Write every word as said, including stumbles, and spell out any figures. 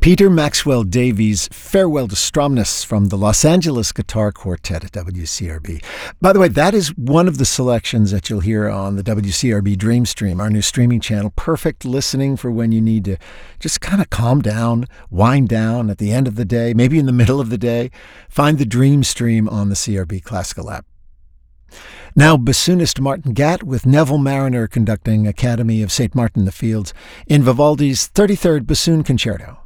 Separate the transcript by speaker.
Speaker 1: Peter Maxwell Davies' Farewell to Stromness from the Los Angeles Guitar Quartet at W C R B. By the way, that is one of the selections that you'll hear on the W C R B Dream Stream, our new streaming channel. Perfect listening for when you need to just kind of calm down, wind down at the end of the day, maybe in the middle of the day. Find the Dream Stream on the C R B Classical app. Now, bassoonist Martin Gatt with Neville Marriner conducting Academy of Saint Martin in the Fields in Vivaldi's thirty-third Bassoon Concerto.